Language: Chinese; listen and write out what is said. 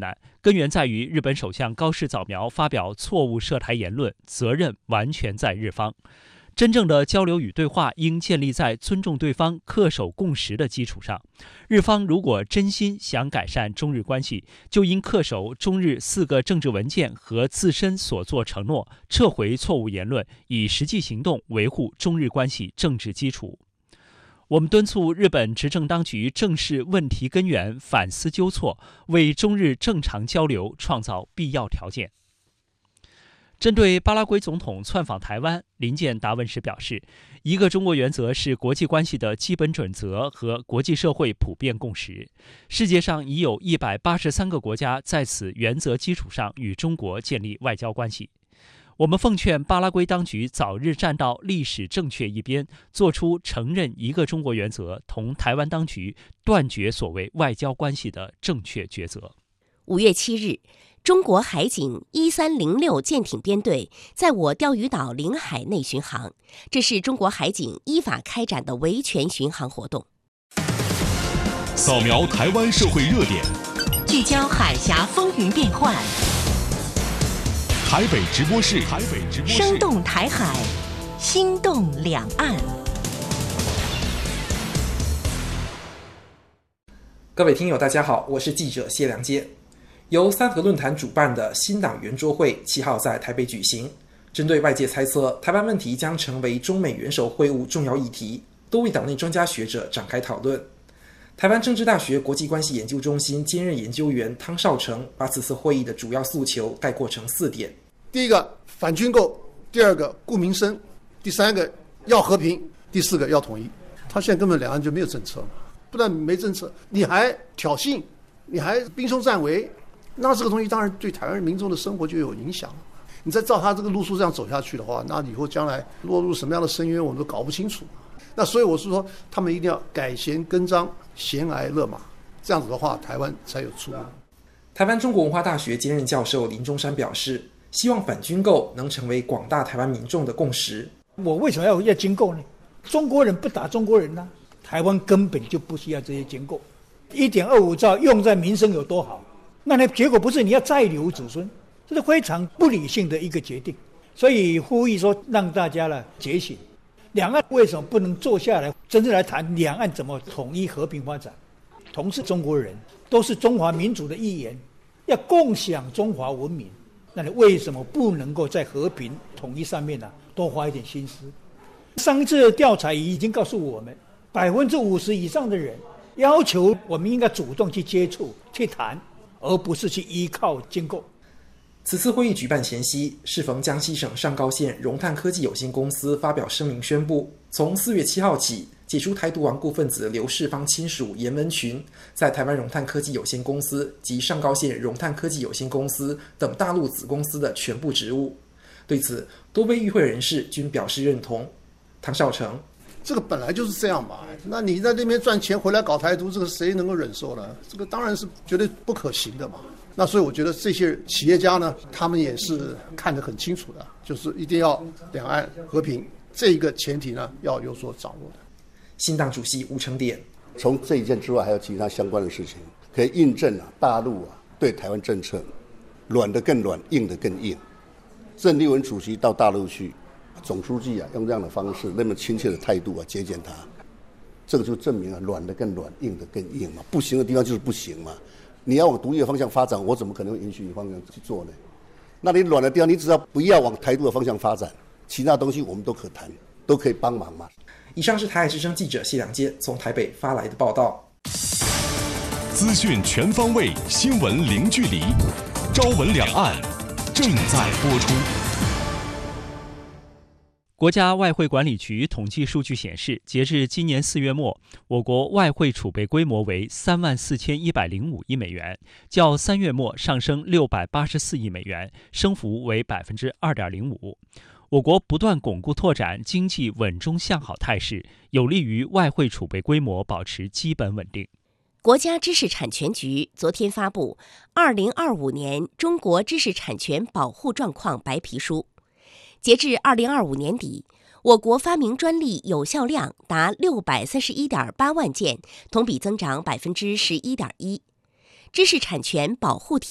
难，根源在于日本首相高市早苗发表错误涉台言论，责任完全在日方。真正的交流与对话应建立在尊重对方、恪守共识的基础上。日方如果真心想改善中日关系，就应恪守中日4个政治文件和自身所作承诺，撤回错误言论，以实际行动维护中日关系政治基础。我们敦促日本执政当局正视问题根源，反思纠错，为中日正常交流创造必要条件。针对巴拉圭总统窜访台湾，林健答问时表示，一个中国原则是国际关系的基本准则和国际社会普遍共识。世界上已有183个国家在此原则基础上与中国建立外交关系。我们奉劝巴拉圭当局早日站到历史正确一边，做出承认一个中国原则，同台湾当局断绝所谓外交关系的正确抉择。 5月7日，中国海警1306舰艇编队在我钓鱼岛领海内巡航，这是中国海警依法开展的维权巡航活动。 扫描台湾社会热点， 聚焦海峡风云变幻， 台北直播室， 生动台海，心动两岸。 各位听友大家好，我是记者谢良阶。由三合论坛主办的新党圆桌会7号在台北举行，针对外界猜测台湾问题将成为中美元首会晤重要议题，多位党内专家学者展开讨论。台湾政治大学国际关系研究中心兼任研究员汤绍成把此次会议的主要诉求概括成4点： 第一个反军购，第二个顾民生，第三个要和平，第四个要统一。他现在根本两岸就没有政策嘛，不但没政策，你还挑衅，你还兵凶战危。那这个东西当然对台湾民众的生活就有影响。你再照他这个路数这样走下去的话，那以后将来落入什么样的深渊，我们都搞不清楚。那所以我是说，他们一定要改弦更张，闲来勒马，这样子的话，台湾才有出路。 台湾中国文化大学兼任教授林中山表示，希望反军购能成为广大台湾民众的共识。 我为什么要军购呢？中国人不打中国人呢？台湾根本就不需要这些军购。1.25兆用在民生有多好？那结果不是你要再留子孙，这是非常不理性的一个决定。所以呼吁说，让大家觉醒，两岸为什么不能坐下来真正来谈两岸怎么统一和平发展？同是中国人，都是中华民族的一员，要共享中华文明。那你为什么不能够在和平统一上面多花一点心思？上一次的调查已经告诉我们，50%以上的人要求我们应该主动去接触、去谈，而不是去依靠军购。 此次会议举办前夕，适逢江西省上高县荣碳科技有限公司发表声明宣布，从4月7号起解除台独顽固分子刘世芳亲属严文群在台湾荣碳科技有限公司及上高县荣碳科技有限公司等大陆子公司的全部职务。对此，多位与会人士均表示认同。汤绍成： 这个本来就是这样嘛，那你在那边赚钱回来搞台独，这个谁能够忍受呢？这个当然是绝对不可行的嘛。那所以我觉得这些企业家呢，他们也是看得很清楚的，就是一定要两岸和平，这一个前提呢要有所掌握的。 新党主席吴承典： 从这一件之外，还有其他相关的事情，可以印证大陆对台湾政策软的更软，硬的更硬。郑丽文主席到大陆去，总书记用这样的方式，那么亲切的态度接见他，这个就证明软的更软，硬的更硬嘛。不行的地方就是不行嘛。你要往独立的方向发展，我怎么可能允许你方向去做呢？那你软的地方，你只要不要往台独的方向发展，其他东西我们都可谈，都可以帮忙嘛。 以上是台海之声记者谢良阶从台北发来的报道。 资讯全方位，新闻零距离，朝闻两岸正在播出。 国家外汇管理局统计数据显示，截至今年4月末，我国外汇储备规模为34105亿美元，较3月末上升684亿美元，升幅为2.05%。我国不断巩固拓展经济稳中向好态势，有利于外汇储备规模保持基本稳定。 国家知识产权局昨天发布2025年中国知识产权保护状况白皮书。截至2025年底，我国发明专利有效量达631.8万件，同比增长11.1%。知识产权保护体